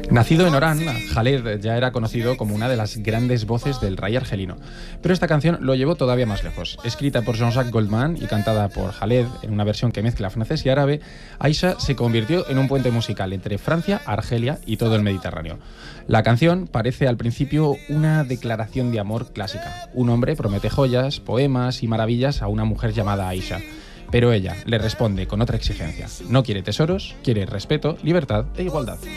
Nacido en Orán, Khaled ya era conocido como una de las grandes voces del ray argelino. Pero esta canción lo llevó todavía más lejos. Escrita por Jean-Jacques Goldman y cantada por Khaled en una versión que mezcla francés y árabe, Aisha se convirtió en un puente musical entre Francia, Argelia y todo el Mediterráneo. La canción parece al principio una declaración de amor clásica. Un hombre promete joyas, poemas y maravillas a una mujer llamada Aisha. Pero ella le responde con otra exigencia. No quiere tesoros, quiere respeto, libertad e igualdad.